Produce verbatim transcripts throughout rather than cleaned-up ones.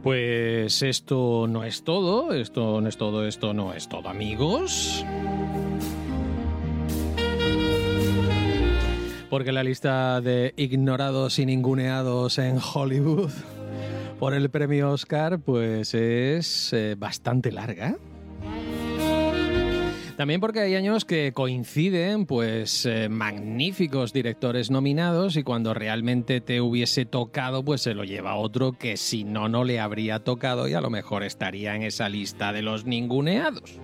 Pues esto no es todo, esto no es todo, esto no es todo, amigos. Porque la lista de ignorados y ninguneados en Hollywood por el premio Oscar, pues es eh, bastante larga. También porque hay años que coinciden, pues, eh, magníficos directores nominados y cuando realmente te hubiese tocado, pues se lo lleva otro que si no, no le habría tocado y a lo mejor estaría en esa lista de los ninguneados.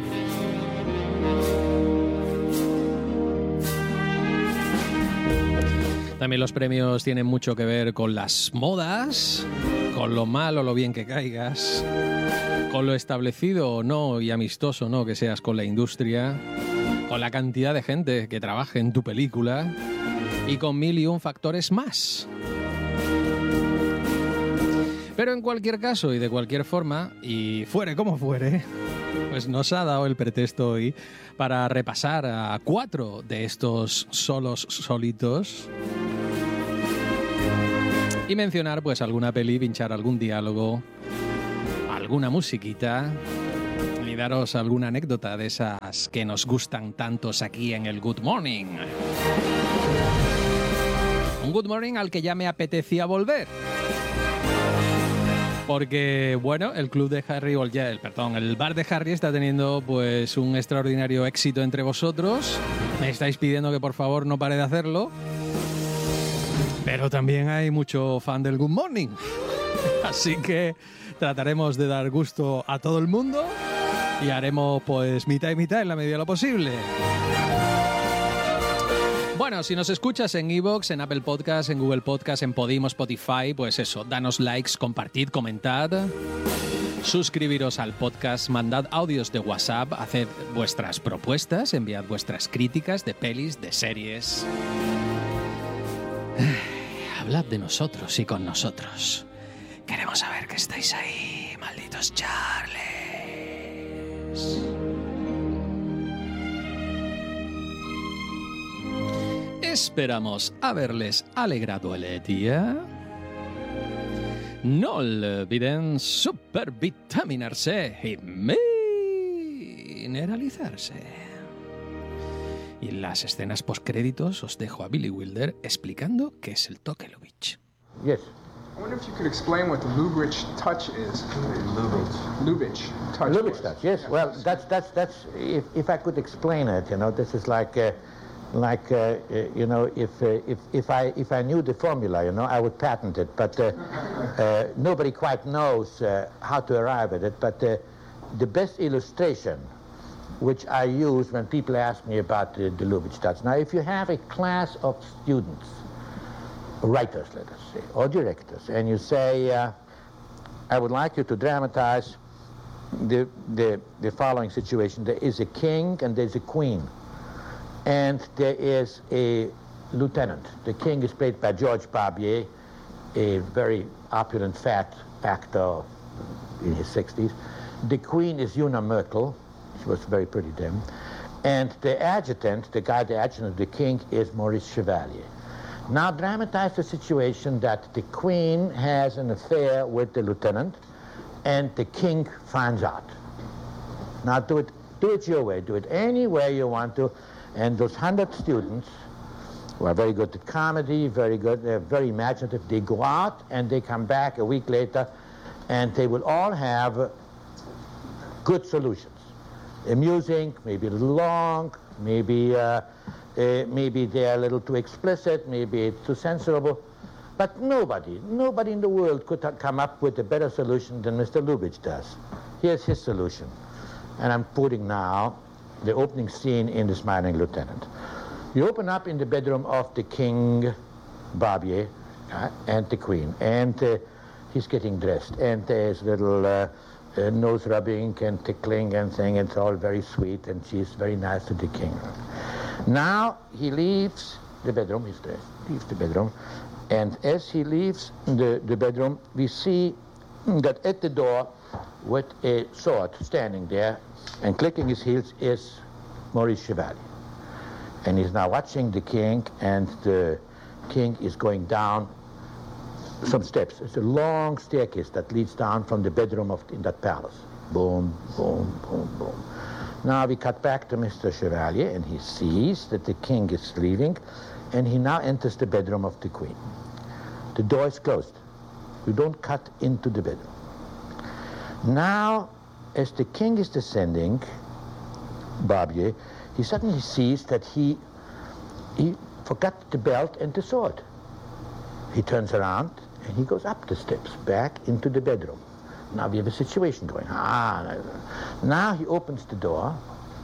También los premios tienen mucho que ver con las modas, con lo mal o lo bien que caigas, con lo establecido o no y amistoso no que seas con la industria, con la cantidad de gente que trabaje en tu película y con mil y un factores más. Pero en cualquier caso y de cualquier forma, y fuere como fuere, pues nos ha dado el pretexto hoy para repasar a cuatro de estos solos solitos y mencionar pues alguna peli, pinchar algún diálogo, alguna musiquita y daros alguna anécdota de esas que nos gustan tantos aquí en el Good Morning. Un Good Morning al que ya me apetecía volver. Porque, bueno, el club de Harry, o el, perdón, el bar de Harry está teniendo pues un extraordinario éxito entre vosotros. Me estáis pidiendo que por favor no pare de hacerlo. Pero también hay mucho fan del Good Morning. Así que trataremos de dar gusto a todo el mundo y haremos pues mitad y mitad en la medida de lo posible. Bueno, si nos escuchas en iVoox, en Apple Podcast, en Google Podcast, en Podimo, Spotify, pues eso, danos likes, compartid, comentad, suscribiros al podcast, mandad audios de WhatsApp, haced vuestras propuestas, enviad vuestras críticas de pelis, de series. Hablad de nosotros y con nosotros. Queremos saber que estáis ahí, malditos Charles. Esperamos haberles alegrado el día. No olviden supervitaminarse y mineralizarse. Y en las escenas postcréditos os dejo a Billy Wilder explicando qué es el toque Lubitsch. Yes. I wonder if you could explain what the Lubitsch touch is. Lubitsch. Lubitsch touch. Lubitsch touch. Yes. Yeah. Well, that's that's that's. If if I could explain it, you know, this is like, uh, like uh, uh, you know, if uh, if if I if I knew the formula, you know, I would patent it. But uh, uh, nobody quite knows uh, how to arrive at it. But uh, the best illustration, which I use when people ask me about the, the Lubitsch touch. Now, if you have a class of students, writers, let us say, or directors, and you say, uh, I would like you to dramatize the, the, the following situation. There is a king and there's a queen, and there is a lieutenant. The king is played by George Barbier, a very opulent, fat actor in his sixties. The queen is Una Merkel. She was very pretty then. And the adjutant, the guy, the adjutant of the king, is Maurice Chevalier. Now dramatize the situation that the queen has an affair with the lieutenant and the king finds out. Now do it, do it your way, do it any way you want to. And those hundred students who are very good at comedy, very good, they're very imaginative, they go out and they come back a week later and they will all have good solutions. Amusing, maybe a little long, maybe uh, uh, maybe they're a little too explicit, maybe it's too censorable, but nobody, nobody in the world could come up with a better solution than Mister Lubitsch does. Here's his solution, and I'm putting now the opening scene in The Smiling Lieutenant. You open up in the bedroom of the King Barbier uh, and the Queen, and uh, he's getting dressed, and there's little uh, Uh, nose rubbing and tickling and saying it's all very sweet, and she's very nice to the king. Now he leaves the bedroom, he's dressed, leaves the bedroom, and as he leaves the, the bedroom, we see that at the door with a sword standing there and clicking his heels is Maurice Chevalier. And he's now watching the king, and the king is going down some steps. It's a long staircase that leads down from the bedroom of in that palace. Boom, boom, boom, boom. Now we cut back to Mister Chevalier, and he sees that the king is leaving, and he now enters the bedroom of the queen. The door is closed. We don't cut into the bedroom. Now, as the king is descending, Barbier, he suddenly sees that he, he forgot the belt and the sword. He turns around, and he goes up the steps, back into the bedroom. Now we have a situation going. Ah, now he opens the door,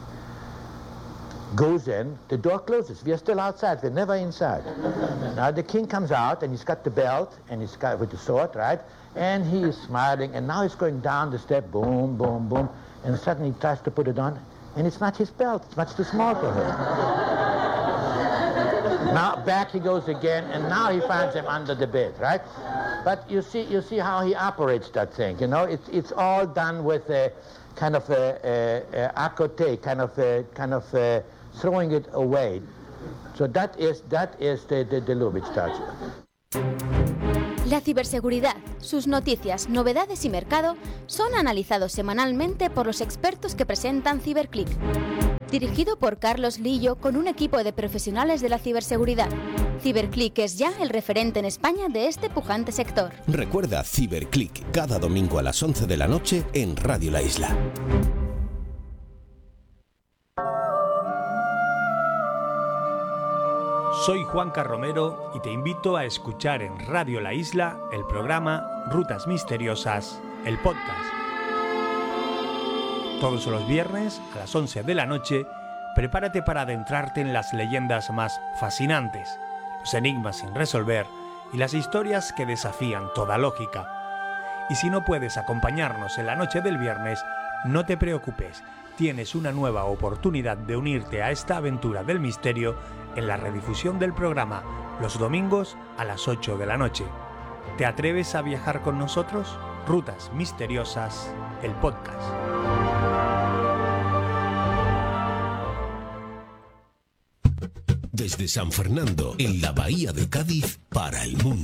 goes in, the door closes. We are still outside, we're never inside. Now the king comes out, and he's got the belt, and he's got with the sword, right? And he is smiling, and now he's going down the step, boom, boom, boom, and suddenly he tries to put it on, and it's not his belt, it's much too small for him. Now back he goes again, and now he finds him under the bed, right? But you see, you see how he operates that thing, you know? It's, it's all done with a kind of a, a, a à côté, kind of a, kind of a, throwing it away. So that is, that is the, the, the Lubitsch touch. La ciberseguridad, sus noticias, novedades y mercado son analizados semanalmente por los expertos que presentan CiberClick. Dirigido por Carlos Lillo con un equipo de profesionales de la ciberseguridad. CiberClick es ya el referente en España de este pujante sector. Recuerda CiberClick cada domingo a las once de la noche en Radio La Isla. Soy Juanca Romero y te invito a escuchar en Radio La Isla el programa Rutas Misteriosas, el podcast. Todos los viernes a las once de la noche, prepárate para adentrarte en las leyendas más fascinantes, los enigmas sin resolver y las historias que desafían toda lógica. Y si no puedes acompañarnos en la noche del viernes, no te preocupes, tienes una nueva oportunidad de unirte a esta aventura del misterio en la redifusión del programa los domingos a las ocho de la noche. ¿Te atreves a viajar con nosotros? Rutas Misteriosas, el podcast. Desde San Fernando, en la Bahía de Cádiz, para el mundo.